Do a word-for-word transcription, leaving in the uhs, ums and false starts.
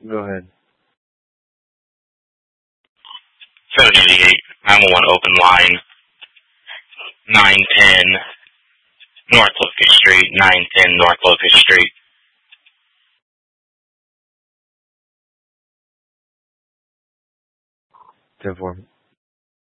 Go ahead. seven eighty-eight, nine one one open line, nine ten North Locust Street, nine ten North Locust Street. ten four.